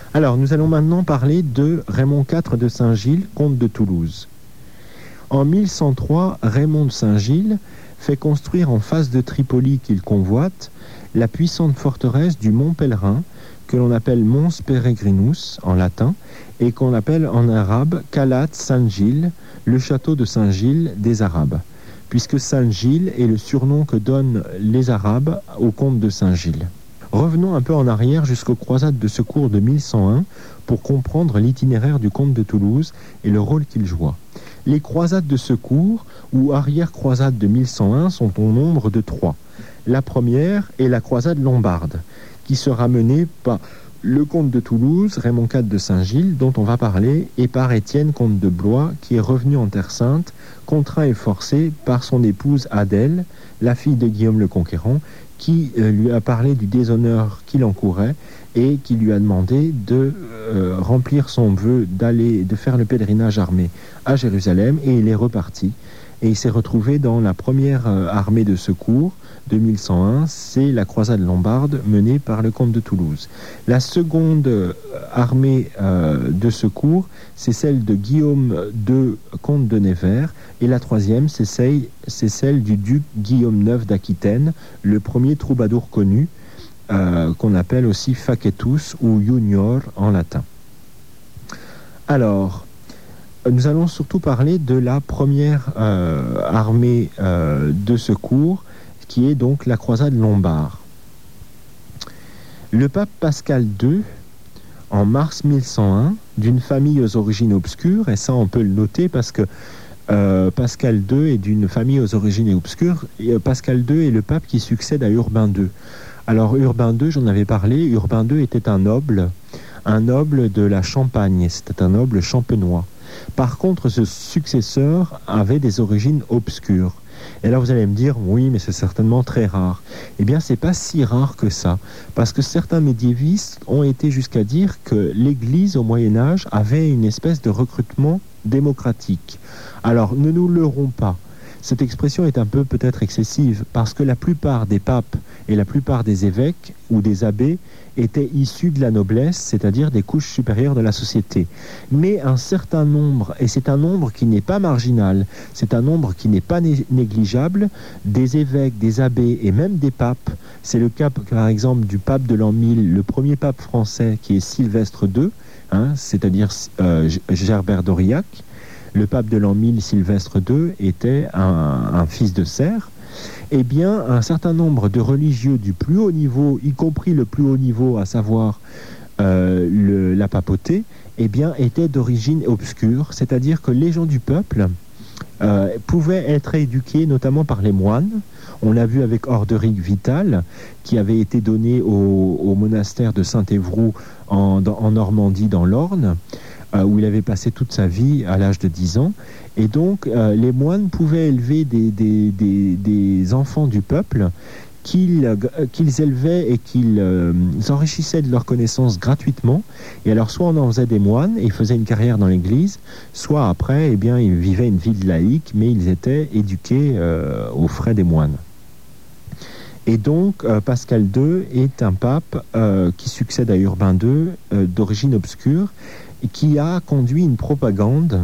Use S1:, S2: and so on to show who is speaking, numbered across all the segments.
S1: Alors, nous allons maintenant parler de Raymond IV de Saint-Gilles, comte de Toulouse. En 1103, Raymond de Saint-Gilles fait construire en face de Tripoli qu'il convoite la puissante forteresse du Mont Pèlerin, que l'on appelle Mons Peregrinus en latin, et qu'on appelle en arabe Calat Saint-Gilles, le château de Saint-Gilles des Arabes, puisque Saint-Gilles est le surnom que donnent les Arabes au comte de Saint-Gilles. Revenons un peu en arrière jusqu'aux croisades de secours de 1101 pour comprendre l'itinéraire du comte de Toulouse et le rôle qu'il joua. Les croisades de secours ou arrière-croisades de 1101 sont au nombre de 3. La première est la croisade lombarde, qui sera menée par le comte de Toulouse, Raymond IV de Saint-Gilles, dont on va parler, et par Étienne, comte de Blois, qui est revenu en Terre Sainte, contraint et forcé par son épouse Adèle, la fille de Guillaume le Conquérant, qui lui a parlé du déshonneur qu'il encourait et qui lui a demandé de remplir son vœu de faire le pèlerinage armé à Jérusalem, et il est reparti. Et il s'est retrouvé dans la première armée de secours de 1101, c'est la croisade lombarde menée par le comte de Toulouse. La seconde armée de secours, c'est celle de Guillaume II, comte de Nevers, et la troisième, c'est celle du duc Guillaume IX d'Aquitaine, le premier troubadour connu, qu'on appelle aussi Facetus ou Junior en latin. Alors, nous allons surtout parler de la première armée de secours, qui est donc la croisade lombarde. Le pape Pascal II, en mars 1101, d'une famille aux origines obscures, et ça on peut le noter parce que Pascal II est d'une famille aux origines obscures, et Pascal II est le pape qui succède à Urbain II. Alors Urbain II, j'en avais parlé, Urbain II était un noble de la Champagne, c'était un noble champenois. Par contre, ce successeur avait des origines obscures. Et là, vous allez me dire, oui, mais c'est certainement très rare. Eh bien, c'est pas si rare que ça, parce que certains médiévistes ont été jusqu'à dire que l'Église, au Moyen-Âge, avait une espèce de recrutement démocratique. Alors, ne nous leurrons pas. Cette expression est un peu peut-être excessive, parce que la plupart des papes et la plupart des évêques ou des abbés étaient issus de la noblesse, c'est-à-dire des couches supérieures de la société. Mais un certain nombre, et c'est un nombre qui n'est pas marginal, c'est un nombre qui n'est pas négligeable, des évêques, des abbés et même des papes. C'est le cas, par exemple, du pape de l'an 1000, le premier pape français qui est Sylvestre II, c'est-à-dire Gerbert d'Aurillac. Le pape de l'an 1000, Sylvestre II, était un fils de serf. Eh bien, un certain nombre de religieux du plus haut niveau, y compris le plus haut niveau, à savoir la papauté, eh bien, étaient d'origine obscure, c'est-à-dire que les gens du peuple pouvaient être éduqués notamment par les moines. On l'a vu avec Orderic Vital, qui avait été donné au monastère de Saint-Évroult en Normandie, dans l'Orne, où il avait passé toute sa vie à l'âge de 10 ans. Et donc, les moines pouvaient élever des enfants du peuple qu'ils élevaient et qu'ils enrichissaient de leurs connaissances gratuitement. Et alors, soit on en faisait des moines et ils faisaient une carrière dans l'église, soit après, eh bien, ils vivaient une vie de laïque, mais ils étaient éduqués aux frais des moines. Et donc, Pascal II est un pape qui succède à Urbain II, d'origine obscure, et qui a conduit une propagande.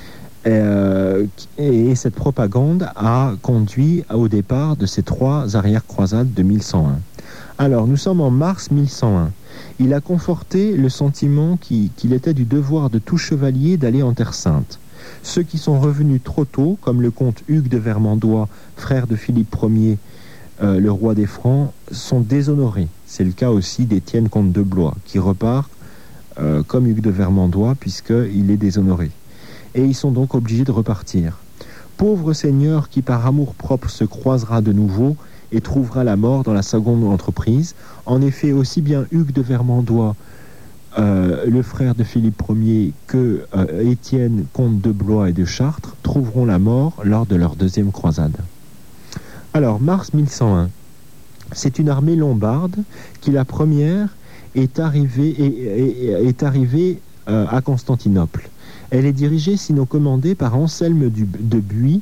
S1: Et cette propagande a conduit au départ de ces 3 arrière-croisades de 1101. Alors, nous sommes en mars 1101. Il a conforté le sentiment qu'il était du devoir de tout chevalier d'aller en Terre Sainte. Ceux qui sont revenus trop tôt, comme le comte Hugues de Vermandois, frère de Philippe Ier, le roi des Francs, sont déshonorés. C'est le cas aussi d'Étienne, comte de Blois, qui repart comme Hugues de Vermandois, puisqu'il est déshonoré. Et ils sont donc obligés de repartir. Pauvre seigneur qui par amour-propre se croisera de nouveau et trouvera la mort dans la seconde entreprise. En effet, aussi bien Hugues de Vermandois, le frère de Philippe Ier, que Étienne, comte de Blois et de Chartres, trouveront la mort lors de leur deuxième croisade. Alors, mars 1101, c'est une armée lombarde qui, la première, est arrivée à Constantinople. Elle est dirigée, sinon commandée, par Anselme de Buis,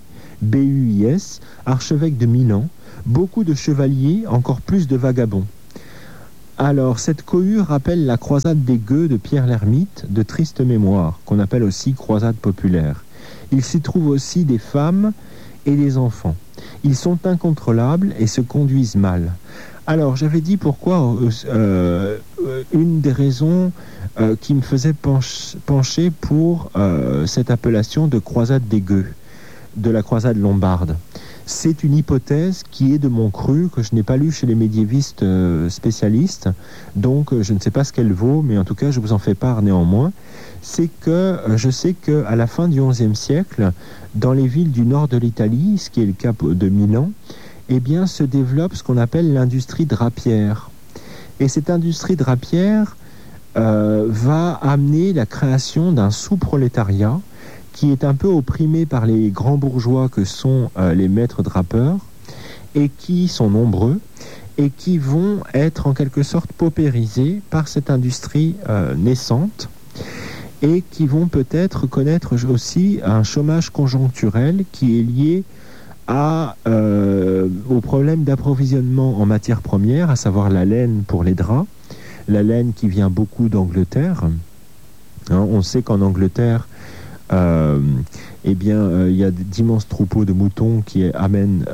S1: B-U-I-S, archevêque de Milan, beaucoup de chevaliers, encore plus de vagabonds. Alors, cette cohue rappelle la croisade des gueux de Pierre l'Ermite, de triste mémoire, qu'on appelle aussi croisade populaire. Il s'y trouve aussi des femmes et des enfants. Ils sont incontrôlables et se conduisent mal. Alors, j'avais dit pourquoi une des raisons qui me faisait pencher pour cette appellation de croisade des gueux, de la croisade lombarde. C'est une hypothèse qui est de mon cru, que je n'ai pas lu chez les médiévistes spécialistes, donc je ne sais pas ce qu'elle vaut, mais en tout cas je vous en fais part néanmoins. C'est que je sais qu'à la fin du XIe siècle, dans les villes du nord de l'Italie, ce qui est le cas de Milan, eh bien se développe ce qu'on appelle l'industrie drapière. Et cette industrie drapière va amener la création d'un sous-prolétariat qui est un peu opprimé par les grands bourgeois que sont les maîtres drapeurs, et qui sont nombreux, et qui vont être en quelque sorte paupérisés par cette industrie naissante, et qui vont peut-être connaître aussi un chômage conjoncturel qui est lié au problème d'approvisionnement en matières premières, à savoir la laine pour les draps, la laine qui vient beaucoup d'Angleterre. On sait qu'en Angleterre, il y a d'immenses troupeaux de moutons qui amènent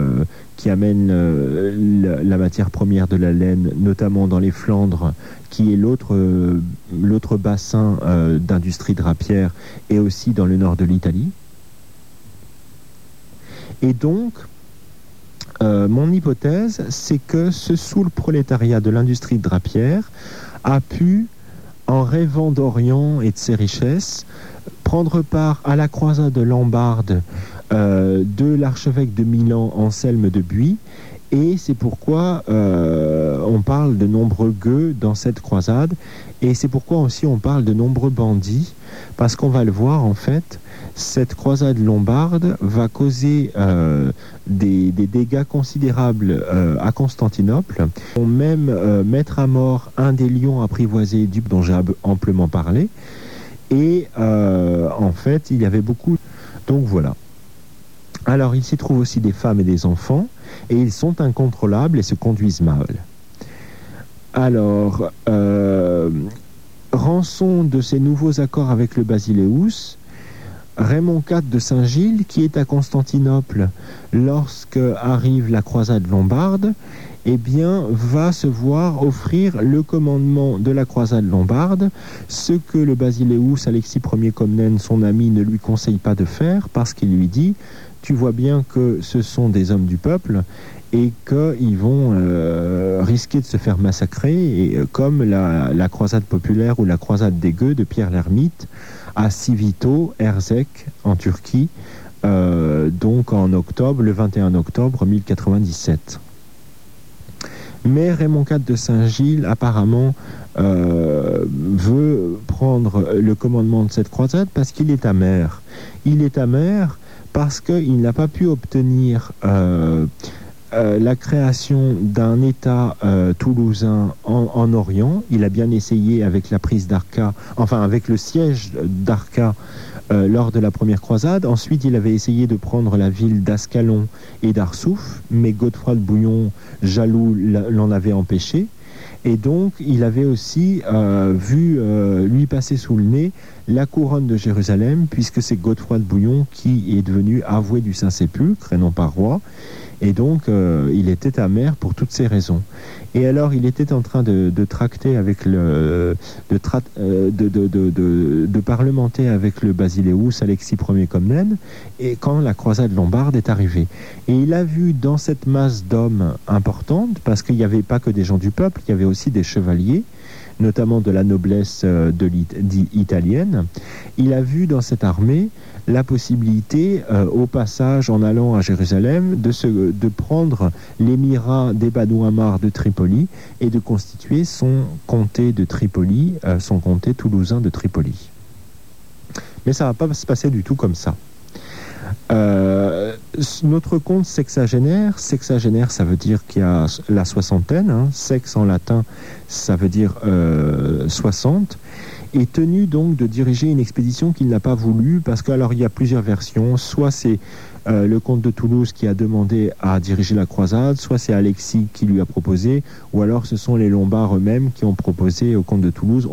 S1: la matière première de la laine, notamment dans les Flandres, qui est l'autre bassin d'industrie drapière, et aussi dans le nord de l'Italie. Et donc, mon hypothèse, c'est que ce sous-prolétariat de l'industrie drapière a pu, en rêvant d'Orient et de ses richesses, prendre part à la croisade lombarde de l'archevêque de Milan, Anselme de Buis, et c'est pourquoi on parle de nombreux gueux dans cette croisade, et c'est pourquoi aussi on parle de nombreux bandits, parce qu'on va le voir en fait, cette croisade lombarde va causer des dégâts considérables à Constantinople. On va même mettre à mort un des lions apprivoisés dont j'ai amplement parlé. Et en fait, il y avait beaucoup... Donc voilà. Alors, il s'y trouve aussi des femmes et des enfants, et ils sont incontrôlables et se conduisent mal. Alors, rançon de ces nouveaux accords avec le Basileus, Raymond IV de Saint-Gilles, qui est à Constantinople lorsque arrive la croisade lombarde, eh bien, va se voir offrir le commandement de la croisade lombarde, ce que le Basileus, Alexis Ier Comnène, son ami, ne lui conseille pas de faire, parce qu'il lui dit « Tu vois bien que ce sont des hommes du peuple et qu'ils vont risquer de se faire massacrer, et, comme la croisade populaire ou la croisade des gueux de Pierre l'Ermite à Civito, Erzek, en Turquie, donc en octobre, le 21 octobre 1097. Mais Raymond IV de Saint-Gilles, apparemment, veut prendre le commandement de cette croisade parce qu'il est amer. Il est amer parce qu'il n'a pas pu obtenir la création d'un État toulousain en Orient. Il a bien essayé avec la prise d'Arca, enfin avec le siège d'Arca lors de la première croisade. Ensuite, il avait essayé de prendre la ville d'Ascalon et d'Arsouf, mais Godefroy de Bouillon, jaloux, l'en avait empêché. Et donc, il avait aussi vu lui passer sous le nez la couronne de Jérusalem, puisque c'est Godefroy de Bouillon qui est devenu avoué du Saint-Sépulcre et non pas roi. Et donc, il était amer pour toutes ces raisons. Et alors, il était en train de tracter avec de parlementer avec le Basileus, Alexis Ier Comnène, et quand la croisade lombarde est arrivée. Et il a vu dans cette masse d'hommes importante, parce qu'il n'y avait pas que des gens du peuple, il y avait aussi des chevaliers, notamment de la noblesse italienne, il a vu dans cette armée la possibilité, au passage en allant à Jérusalem, de prendre l'émirat des Banu Ammar de Tripoli et de constituer son comté de Tripoli, son comté toulousain de Tripoli. Mais ça ne va pas se passer du tout comme ça. Notre conte sexagénaire, ça veut dire qu'il y a la soixantaine, sexe en latin, ça veut dire 60, est tenu donc de diriger une expédition qu'il n'a pas voulu, parce qu'alors il y a plusieurs versions. Soit c'est le comte de Toulouse qui a demandé à diriger la croisade, soit c'est Alexis qui lui a proposé, ou alors ce sont les Lombards eux-mêmes qui ont proposé au comte de Toulouse.